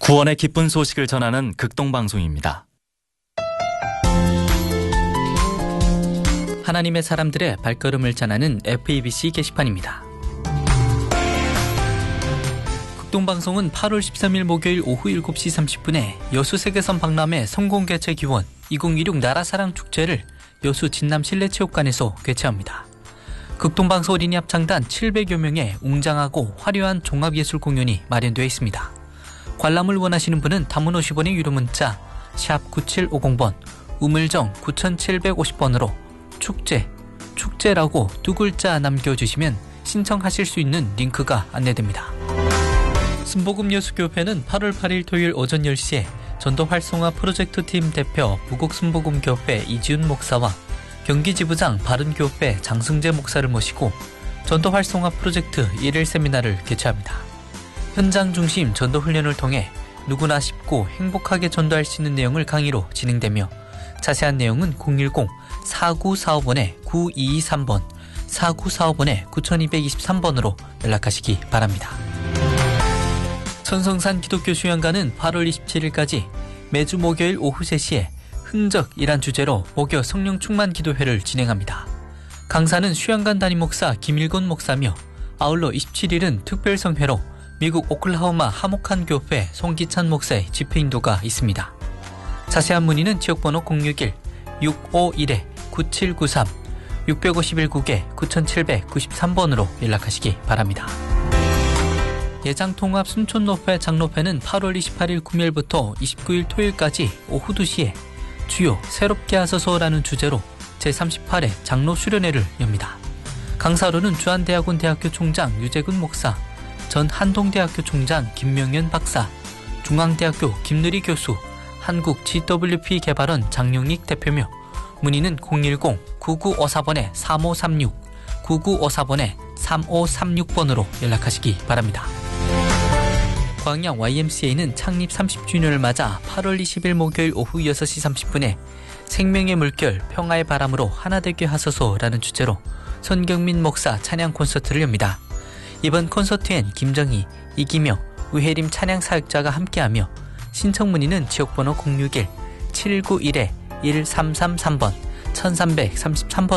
구원의 기쁜 소식을 전하는 극동방송입니다. 하나님의 사람들의 발걸음을 전하는 FEBC 게시판입니다. 극동방송은 8월 13일 목요일 오후 7시 30분에 여수 세계선 박람회 성공개최 기원 2016 나라사랑 축제를 여수 진남 실내체육관에서 개최합니다. 극동방송 어린이 합창단 700여 명의 웅장하고 화려한 종합예술 공연이 마련되어 있습니다. 관람을 원하시는 분은 단문 50원의 유료 문자 샵 9750번, 우물정 9750번으로 축제라고 두 글자 남겨주시면 신청하실 수 있는 링크가 안내됩니다. 순복음여수교회는 8월 8일 토요일 오전 10시에 전도 활성화 프로젝트팀 대표 부곡순복음교회 이지훈 목사와 경기지부장 바른교회 장승재 목사를 모시고 전도 활성화 프로젝트 1일 세미나를 개최합니다. 현장 중심 전도 훈련을 통해 누구나 쉽고 행복하게 전도할 수 있는 내용을 강의로 진행되며 자세한 내용은 010-4945-9223번, 4945-9223번으로 연락하시기 바랍니다. 천성산 기독교 수양관은 8월 27일까지 매주 목요일 오후 3시에 흔적이란 주제로 목요 성령 충만 기도회를 진행합니다. 강사는 수양관 담임 목사 김일곤 목사며 아울러 27일은 특별 성회로 미국 오클라호마 하목한 교회 송기찬 목사의 집회 인도가 있습니다. 자세한 문의는 지역번호 061-651-9793, 651국에 9793번으로 연락하시기 바랍니다. 예장통합 순촌노회 장로회는 8월 28일 금요일부터 29일 토요일까지 오후 2시에 주요 새롭게 하소서라는 주제로 제38회 장로 수련회를 엽니다. 강사로는 주한대학원 대학교 총장 유재근 목사, 전 한동대학교 총장 김명현 박사, 중앙대학교 김느리 교수, 한국 GWP 개발원 장용익 대표며 문의는 010-9954-3536, 9954-3536번으로 연락하시기 바랍니다. 광양 YMCA는 창립 30주년을 맞아 8월 20일 목요일 오후 6시 30분에 생명의 물결 평화의 바람으로 하나되게 하소서라는 주제로 손경민 목사 찬양 콘서트를 엽니다. 이번 콘서트엔 김정희, 이기며, 우혜림 찬양 사역자가 함께하며 신청 문의는 지역번호 061-791-1333번, 1333번